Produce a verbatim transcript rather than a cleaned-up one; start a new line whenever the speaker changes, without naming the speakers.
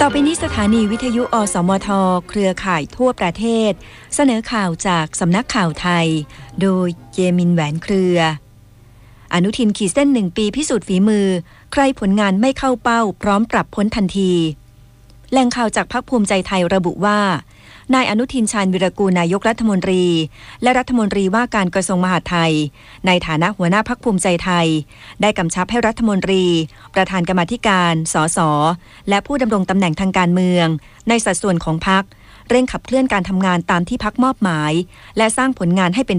อไปนี้สถานีวิทยุอสมทเครือข่ายทั่วประเทศเสนอข่าวจากสำนักข่าวไทยโดยเยมินแหวนเครืออนุทินขีดเส้นหนึ่งปีพิสูจน์ฝีมือใครผลงานไม่เข้าเป้าพร้อมปรับพ้นทันทีแหล่งข่าวจากพรรคภูมิใจไทยระบุว่านายอนุทินชาญวิรากูลนายกรัฐมนตรีและรัฐมนตรีว่าการกระทรวงมหาดไทยในฐานะหัวหน้าพรรคภูมิใจไทยได้กำชับให้รัฐมนตรีประธานกรรมาธิการสสและผู้ดำรงตำแหน่งทางการเมืองในสัดส่วนของพรรคเร่งขับเคลื่อนการทำงานตามที่พรรคมอบหมายและสร้างผลงานให้เป็น